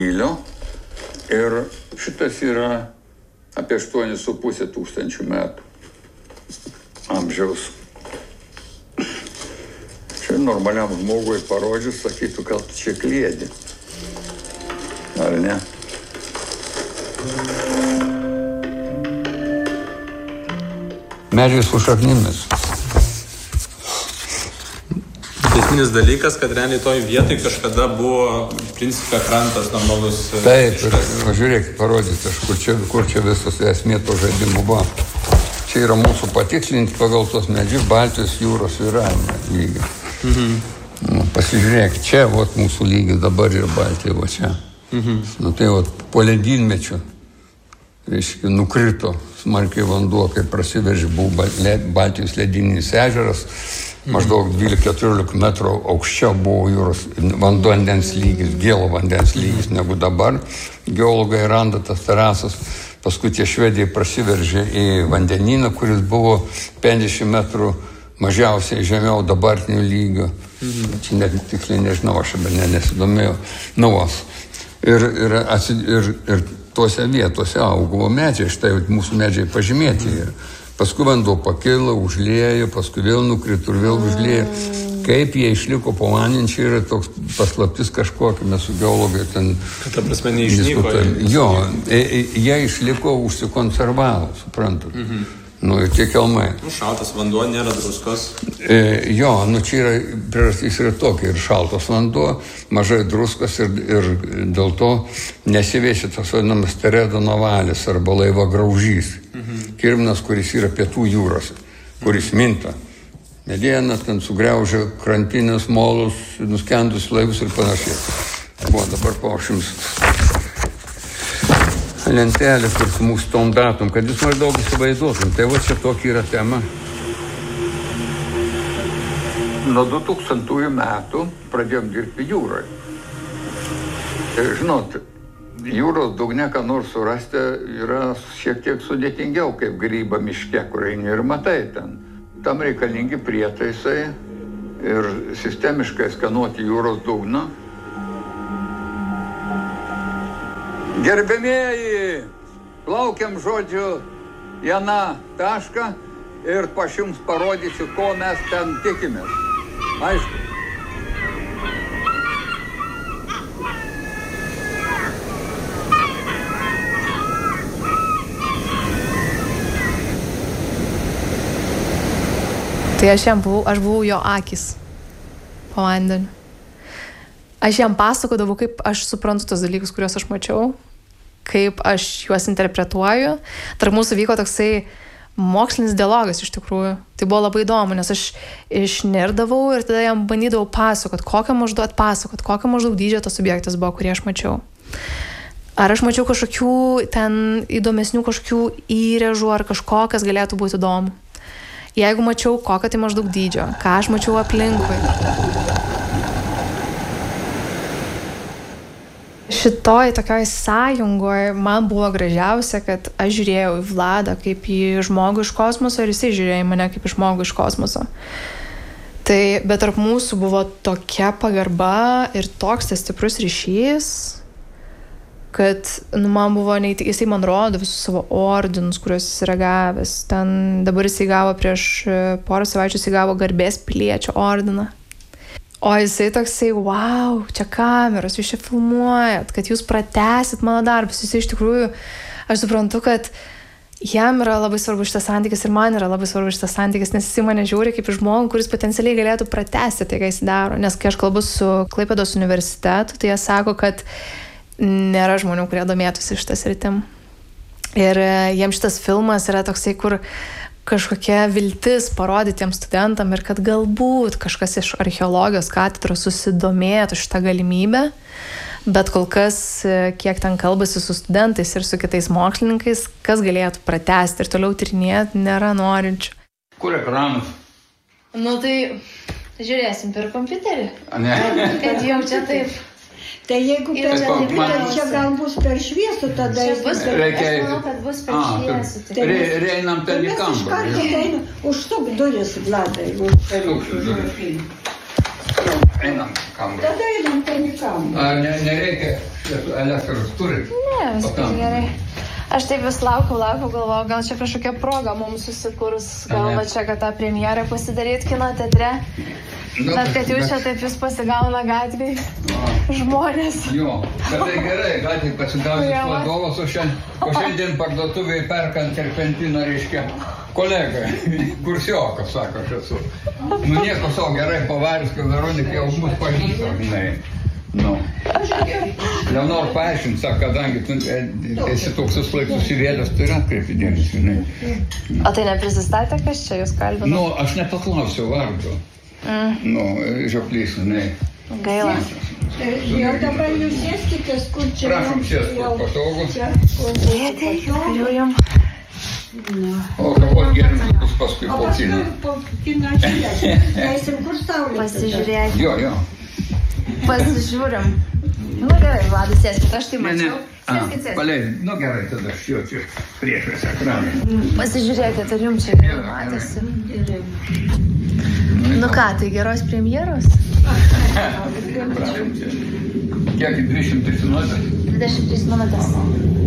gylio ir šitas yra apie 8,5 tūkstančių metų amžiaus. Čia normaliam žmogui parodžius, sakytų, kad čia kliedi. Ar ne? Medžiai su šaknimis. Esminis dalykas, kad realiai toj vietai kažkada buvo principė krantas normalus. Taip, žiūrėk, parodyti, kur čia visas esmė to žaidimų buvo. Čia yra mūsų patikslinti pagal tos medžius Baltijos jūros svyravimo lygį. Pasižiūrėk, čia vat, mūsų lygis dabar yra Baltija, va čia. Nu, tai vat, po ledynmečiu, reiškia, nukrito smarkiai vanduo, kai prasiveržė buvo Baltijos ledyninis ežeras. Maždaug 12-14 metrų aukščiau buvo jūros vandens lygis, gėlo vandens lygis negu dabar. Geologai randa tas terasas. Paskui tie švedijai prasiveržė į vandenyną, kuris buvo 50 metrų mažiausiai žemiau dabartinio lygio. Čia net tiksliai nežinau, aš nesidomėjau. Ir tuose vietose augo medžiai, štai mūsų medžiai pažymėti yra. Paskui vanduo pakilo, užliejo, paskui vėl nukrito ir vėl užliejo. Kaip jie išliko po vandeniu, čia yra toks paslaptis kažkokia, mes su geologai ten... Kad ta prasme neišnyko. Jo, jie išliko, užsikonservavo, suprantat. Nu, ir tie kelmai. Šaltas vanduo, nėra druskos. Jo, čia yra, priežastys yra tokia, ir šaltas vanduo, mažai druskos ir dėl to nesivėšia tas vadinamas Teredo navalis arba laiva graužys. Kirminas, kuris yra pietų jūrose, kuris minta. Mediena ten sugriaužia krantinės molus, nuskendus laivus ir panašiai. Buvo dabar paušims lentelė, kur su mūsų tom datom, kad jūs maždaug įsivaizduotum. Tai va čia tokia yra tema. Nuo 2000 metų pradėjom dirbti jūroje. Ir žinot, jūros dugne, ką nors surasti, yra šiek tiek sudėtingiau, kaip grybą miške, kur eini ir matai ten. Tam reikalingi prietaisai ir sistemiškai skanuoti jūros dugną. Gerbėmieji, laukiam žodžiu į aną tašką ir aš jums parodysiu, ko mes ten tikimės. Aišku. Tai aš buvau jo akys po vandeniu. Aš jam pasakodavau, kaip aš suprantu tos dalykus, kuriuos aš mačiau, kaip aš juos interpretuoju. Tarp mūsų vyko toksai mokslinis dialogas iš tikrųjų. Tai buvo labai įdomu, nes aš išnirdavau ir tada jam bandydavau kokio maždaug dydžio tas objektas buvo, kurį aš mačiau. Ar aš mačiau kažkokių ten įdomesnių kažkokių įrėžų ar kažko, kas galėtų būti įdomu. Jeigu mačiau kokio tai maždaug dydžio, ką aš mačiau aplinkui. Šitoj tokioj sąjungoje man buvo gražiausia, kad aš žiūrėjau į Vladą kaip į žmogų iš kosmoso ir jisai žiūrėjo į mane kaip į žmogų iš kosmoso. Tai, bet tarp mūsų buvo tokia pagarba ir toks tas stiprus ryšys, kad man buvo, jisai man rodo visus savo ordinus, kuriuos jis yra gavęs. Ten dabar jisai gavo prieš porą savaičių, jisai gavo garbės piliečio ordiną. O jisai toksai, wow, čia kameros, jūs čia filmuojat, kad jūs pratęsit mano darbus. Jisai iš tikrųjų, aš suprantu, kad jam yra labai svarbu šitas santykis ir man yra labai svarbu šitas santykis, nes jisai mane žiūri kaip žmogų, kuris potencialiai galėtų pratęsti tai, ką jis daro. Nes kai aš kalbu su Klaipėdos universitetu, tai jie sako, kad nėra žmonių, kurie domėtųsi šitą sritim. Ir jiems šitas filmas yra toksai, kur kažkokia viltis parodyti tiem studentam ir kad galbūt kažkas iš archeologijos katedros susidomėtų šitą galimybę, bet kol kas, kiek ten kalbasi su studentais ir su kitais mokslininkais, kas galėtų pratęsti ir toliau tyrinėti, nėra norinčių. Kur ekranas? Nu tai žiūrėsim per kompiuterį. Ne. Kad jau čia taip. Tai jeigu per kompiuterį čia gal bus per šviesų, tada... Čia bus per šviesų, aš manau, kad bus per šviesų. Reinam ten į kambarį. Užsuk duris, Vladai. Užsuk duris. Einam kamerą. Tada einam ten į kamerą. Ar nereikia elektros turit? Ne, viskas gerai. Aš taip vis laukiu, galvoju, gal čia kažkokia proga mums susikurs, gal va čia, kad tą premjerą pasidaryti kino teatre. Bet kad jau čia taip vis pasigauna gatvėj žmonės. Jo, bet tai gerai, gatvėj pasigausit vadovas, o šiandien parduotuvėje perkant terpentiną, reiškia, kolega, kursiokas, sako, aš esu. Nu nieko savo, gerai pavarys, kad Veronika jau mus pažįsta, žinai. Nu. Leonor paaiškint, sako, kadangi tu esi toks laikus įsivėlęs, tai yra atkreipi dėmesį, žinai. O tai neprisistatė, kas čia jūs kalbino? Nu, aš nepaklausiau vardo. Nu, žioplys, žinai. Gaila. Jau dabar jūs sėskitės, kur čia. Prašom sėst, kur patogu. Dėdė, jau jum. O kavos gerimas bus paskui po kino. Po kino žiūrėsim. Eisim, kur saulė. Pasižiūrėkit. Jo. Pasižiūrim. Nu gerai, Vladai, sėskit, aš tai mačiau. Sėskit. Paleid, nu gerai, tada aš jau čia priešais ekraną. Pasižiūrėkit, ar jums čia gerai matėsi. Nu ką, tai geros premjeros? Prašom čia. Kiek, 23 minutės? 23 minutės.